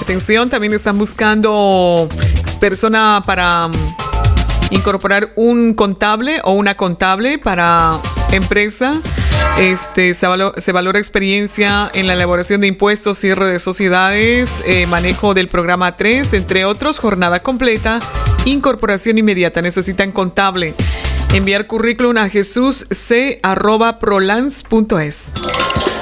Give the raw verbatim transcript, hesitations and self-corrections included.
Atención, también están buscando persona para incorporar un contable o una contable para empresa. Este, se, valo, se valora experiencia en la elaboración de impuestos, cierre de sociedades, eh, manejo del programa tres, entre otros, jornada completa, incorporación inmediata. Necesitan contable. Enviar currículum a jesús c arroba prolans punto es.